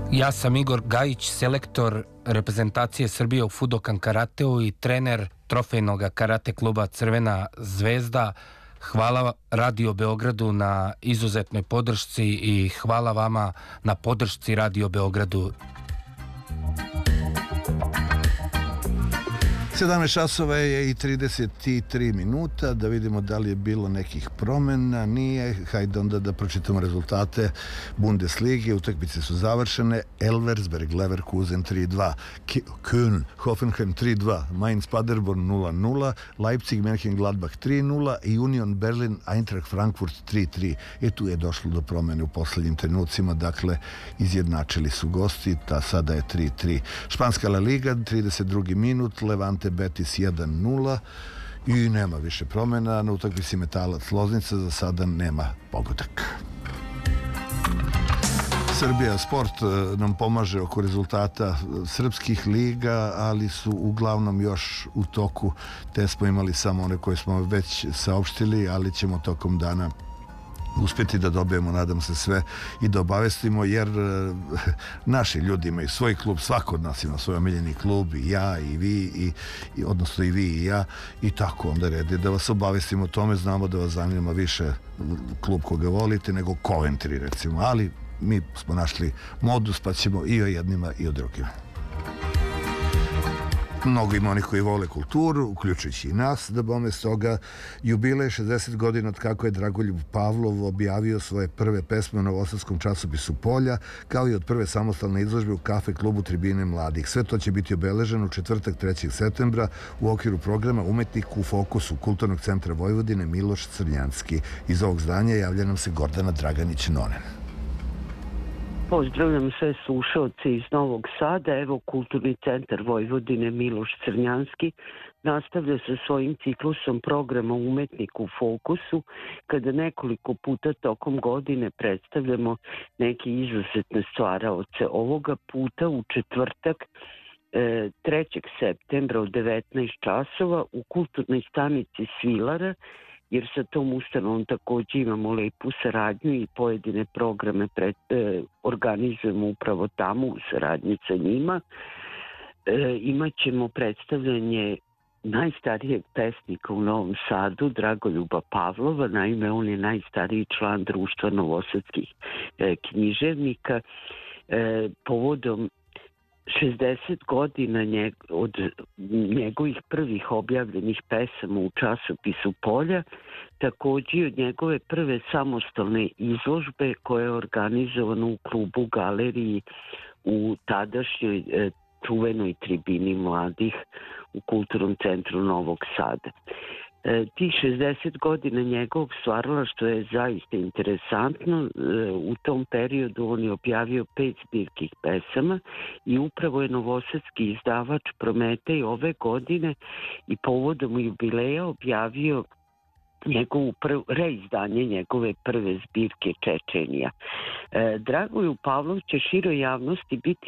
Ja sam Igor Gajić, selektor reprezentacije Srbije u Fudokan karateu i trener trofejnog karate kluba Crvena zvezda. Hvala Radio Beogradu na izuzetnoj podršci i hvala vama na podršci Radio Beogradu. 17 časova je i 33 minuta, da vidimo da li je bilo nekih promjena, nije. Hajde onda da pročitamo rezultate Bundeslige. Utakmice su završene. Elversberg, Leverkusen 3-2, Köln, Hoffenheim 3-2, Mainz, Paderborn 0-0, Leipzig, Mönchengladbach 3-0 i Union Berlin, Eintracht Frankfurt 3-3. I tu je došlo do promjene u poslednjim trenucima, dakle izjednačili su gosti, sada je 3-3. Španska La Liga, 32. minut, Levante Betis 1-0 i nema više promjena. Na utakmici Metalac Loznica za sada nema pogodak. Srbija Sport nam pomaže oko rezultata srpskih liga, ali su uglavnom još u toku. Te smo imali samo one koje smo već saopštili, ali ćemo tokom dana uspjeti da dobijemo, nadam se, sve i da obavestimo, jer naši ljudi imaju svoj klub, svako od nas ima svoj omiljeni klub, i ja i vi, odnosno i vi i ja, i tako onda red je da vas obavestimo o tome. Znamo da vas zanima više klub koga volite nego Coventry, recimo, ali mi smo našli modus pa ćemo i o jednima i o drugima. Mnogo ima onih koji vole kulturu, uključujući i nas, da bome stoga jubilej 60 godina od kako je Dragoljub Pavlov objavio svoje prve pesme u novosadskom časopisu Polja, kao i od prve samostalne izložbe u kafe klubu Tribine mladih. Sve to će biti obeleženo u četvrtak 3. septembra u okviru programa Umetnik u fokusu Kulturnog centra Vojvodine Miloš Crnjanski. Iz ovog zdanja javlja nam se Gordana Draganić-Nonen. Pozdravljam sve slušaoce iz Novog Sada. Evo, Kulturni centar Vojvodine Miloš Crnjanski nastavlja sa svojim ciklusom programa Umetnik u fokusu, kada nekoliko puta tokom godine predstavljamo neke izuzetne stvaraoce. Ovoga puta u četvrtak 3. septembra od 19 časova u kulturnoj stanici Svilara, jer sa tom ustanovom također imamo lepu saradnju i pojedine programe organizujemo upravo tamo u saradnji sa njima. Imat ćemo predstavljanje najstarijeg pesnika u Novom Sadu, Dragoljuba Pavlova. Naime, on je najstariji član Društva novosadskih književnika. Povodom 60 godina od njegovih prvih objavljenih pesama u časopisu Polja, također od njegove prve samostalne izložbe koja je organizovana u klubu Galeriji u tadašnjoj čuvenoj Tribini mladih u Kulturnom centru Novog Sada. Tih 60 godina njegovog stvaralaštva je zaista interesantno. U tom periodu on je objavio 5 zbirkih pesama i upravo je novosadski izdavač Prometej ove godine i povodom jubileja objavio njegovu reizdanje njegove prve zbirke Čečenija. Dragoljub Pavlov će široj javnosti biti